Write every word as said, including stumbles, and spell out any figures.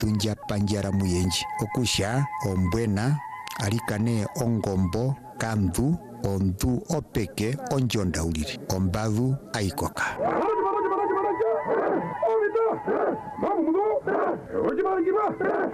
tunja panjara muyenji okusha ombwena alikane ongombo kandu ondu opeke onjonda uliri ombadu aikoka